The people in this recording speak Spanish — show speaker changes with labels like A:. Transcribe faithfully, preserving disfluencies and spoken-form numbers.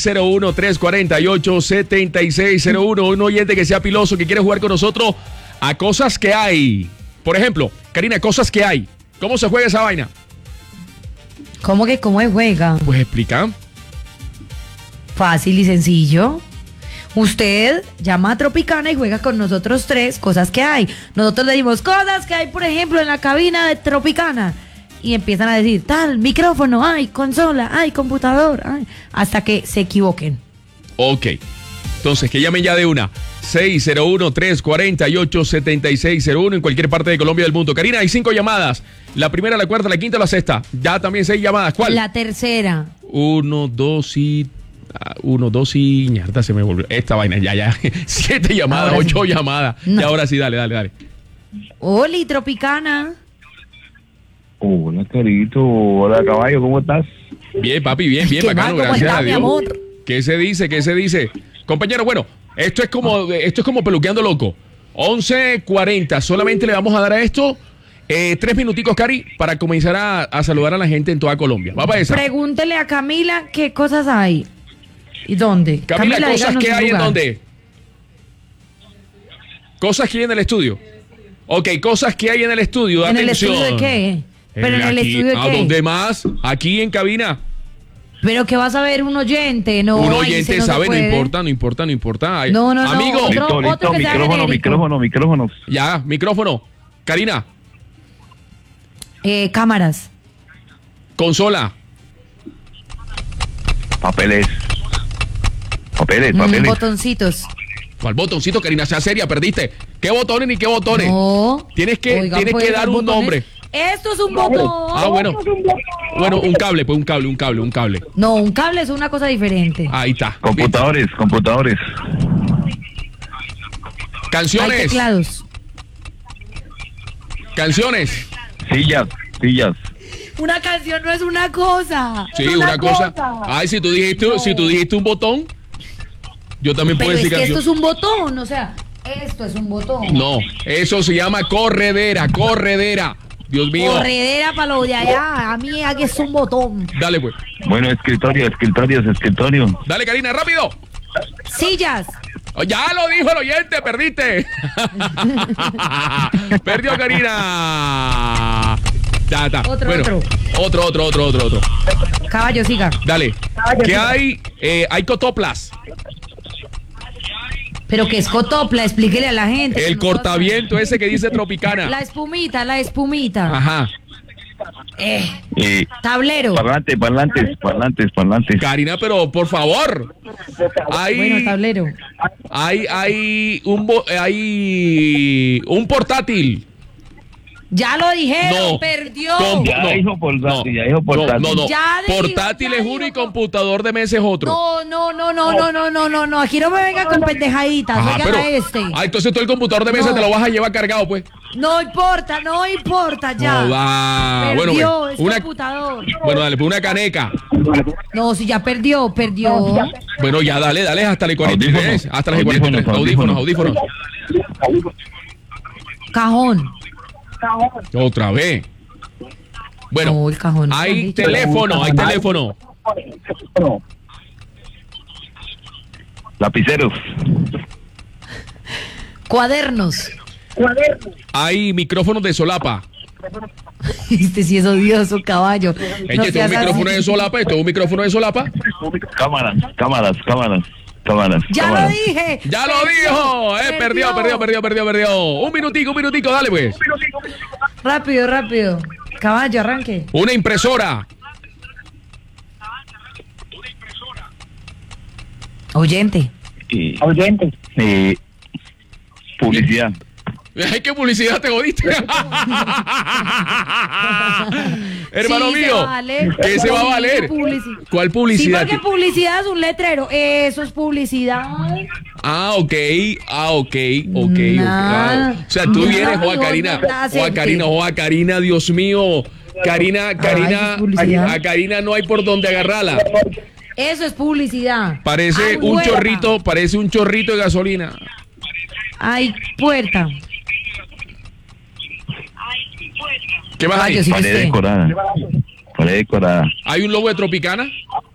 A: cero uno, tres cuatro ocho, siete seis cero uno. Un oyente que sea piloso, que quiere jugar con nosotros a cosas que hay. Por ejemplo, Karina, cosas que hay. ¿Cómo se juega esa vaina?
B: ¿Cómo que cómo se juega?
A: Pues explica.
B: Fácil y sencillo. Usted llama a Tropicana y juega con nosotros tres, cosas que hay. Nosotros le dimos cosas que hay, por ejemplo, en la cabina de Tropicana. Y empiezan a decir, tal, micrófono, ay, consola, ay, computador, ay, hasta que se equivoquen.
A: Ok. Entonces, que llamen ya de una. seis cero uno, tres cuatro ocho, siete seis cero uno en cualquier parte de Colombia del mundo. Karina, hay cinco llamadas. La primera, la cuarta, la quinta o la sexta. Ya también seis llamadas. ¿Cuál?
B: La tercera.
A: Uno, dos y... Uno, dos y... Ñarda, se me volvió. Esta vaina, ya, ya. Siete llamadas,
B: Ahora
A: ocho
B: sí.
A: llamadas.
B: No.
A: Y ahora sí, dale, dale, dale.
B: Oli, Tropicana.
C: Hola, carito. Hola, caballo, ¿cómo estás?
A: Bien, papi, bien, bien,
B: ¿Qué
A: bacano,
B: más? ¿Cómo
A: gracias
B: está,
A: a
B: mi
A: Dios.
B: amor?
A: ¿Qué se dice? ¿Qué se dice? Compañero, bueno, esto es como, esto es como peluqueando loco. once cuarenta, solamente le vamos a dar a esto eh, tres minuticos, Cari, para comenzar a, a saludar a la gente en toda Colombia. Va para esa.
B: Pregúntele a Camila qué cosas hay. ¿Y dónde?
A: Camila, cosas
B: díganos
A: que
B: un
A: hay en
B: lugar.
A: dónde. Cosas que hay en el estudio. Ok, cosas que hay en el estudio.
B: ¿En el
A: Atención.
B: estudio de qué? ¿Pero en el
A: aquí,
B: estudio de
A: ¿a
B: qué?
A: dónde más? Aquí en cabina.
B: Pero que vas a ver un oyente, no.
A: Un
B: ahí
A: oyente
B: se no se
A: sabe, no
B: puede.
A: importa, no importa, no importa. Ay,
B: No, no, no,
A: amigo,
B: otro-
C: Listo, listo,
B: otro que sea
C: micrófono,
B: genérico.
C: micrófono, micrófono.
A: ya, micrófono. Karina,
B: Eh, cámaras.
A: consola.
C: Papeles. Papeles,
B: Mm,
C: papeles.
B: botoncitos.
A: ¿Cuál botoncito, Karina? Sea seria, perdiste. ¿Qué botones ni qué botones?
B: No.
A: Tienes que,
B: Oigan,
A: tienes
B: pues,
A: que dar un
B: botones.
A: nombre.
B: Esto es un botón.
A: Ah, bueno. Bueno, un cable, pues un cable, un cable, un cable.
B: No, un cable es una cosa diferente.
A: Ahí está.
C: Computadores, computadores.
B: Hay
A: Canciones.
B: teclados.
A: Canciones.
C: Sillas, sillas.
B: Una canción no es una cosa.
A: Sí,
B: Es
A: una cosa. Ay, si tú dijiste, si tú dijiste un botón, yo también
B: Pero
A: puedo
B: es
A: decir
B: que esto
A: canción.
B: es un botón, o sea, esto es un botón.
A: No, eso se llama corredera, corredera. Dios mío.
B: Corredera para lo de allá. A mí aquí es un botón.
A: Dale, pues.
C: Bueno, escritorio, escritorio, escritorio.
A: Dale, Karina, rápido.
B: Sillas.
A: Oh, ya lo dijo el oyente, perdiste. Perdió Karina. Ya está.
B: Otro,
A: bueno,
B: otro.
A: Otro, otro, otro, otro, otro.
B: Caballo, siga.
A: Dale. ¿Qué hay? Eh, hay cotoplas.
B: Pero que es cotopla, explíquele a la gente. que
A: El
B: no todos
A: cortaviento ese que dice
B: saben.
A: Tropicana.
B: La espumita, la espumita.
A: Ajá.
B: Eh,
C: Eh,
B: tablero.
C: parlantes, parlantes, parlantes, parlantes.
A: Karina, pero por favor. Hay,
B: Bueno, tablero.
A: hay, hay un, bo- hay un portátil.
B: Ya lo dijeron,
A: No.
B: perdió.
A: Com-
C: Ya dijo portátil, ya dijo portátil.
A: No, no, no.
B: Ya dijo,
A: portátil
B: ya
A: es
B: dijo.
A: uno y computador de mesa es otro.
B: No, no, no, no, no, no, no, no, no. Aquí no me venga con pendejaditas.
A: Ajá,
B: Oigan
A: pero.
B: a este.
A: Ah, entonces tú el computador de mesa
B: No.
A: te lo vas a llevar cargado, pues.
B: No importa, no importa ya.
A: No va. Bueno,
B: Perdió,
A: pues,
B: es
A: una,
B: computador.
A: bueno, dale, pues una caneca.
B: No, si ya perdió, perdió.
A: Bueno, ya dale, dale hasta las cuarenta y tres.
C: Audífonos,
A: Hasta las cuarenta y tres. Audífonos,
C: audífonos.
A: audífonos.
B: Cajón.
A: Otra vez. Bueno,
B: No, el cajón no lo han
A: hay
B: dicho.
A: teléfono, hay teléfono.
C: Lapiceros.
B: Cuadernos.
A: Hay micrófonos de solapa.
B: Este sí es odioso, caballo. No
A: Eche, ¿esto es
B: seas
A: un micrófono
B: así.
A: de solapa? ¿Esto es un micrófono de solapa?
C: Cámaras, cámaras, cámaras, cámaras.
B: Ya
C: cámaras.
B: lo dije.
A: ¡Ya lo dijo! Eh, perdió, perdió, perdió, perdió, perdió. Un minutico, un minutico, dale pues.
B: Rápido, rápido. Caballo, arranque.
A: Una impresora.
B: Oyente.
C: Eh, eh, publicidad.
A: Ay, qué publicidad te jodiste. Hermano
B: Sí, se
A: mío,
B: vale.
A: ¿qué se va a
B: Sí,
A: valer?
B: publici-
A: ¿Cuál
B: Sí,
A: publicidad?
B: porque publicidad es un letrero. Eso es publicidad.
A: Ah, ok, ah, ok, ok, ok.
B: Nah.
A: Ah, o sea, tú
B: No,
A: vienes, Juan
B: no,
A: Karina,
B: no, no,
A: Juan Karina,
B: acepte.
A: Juan Karina, Dios mío. Karina, Karina,
B: es publicidad.
A: a Karina no hay por dónde agarrarla.
B: Eso es publicidad.
A: Parece
B: Hay
A: un
B: puerta.
A: chorrito, parece un chorrito de gasolina.
B: Hay puerta.
A: ¿Qué más hay?
B: Caballo, sí.
C: Pared
B: usted.
C: decorada. Pared decorada.
A: ¿Hay un logo de Tropicana?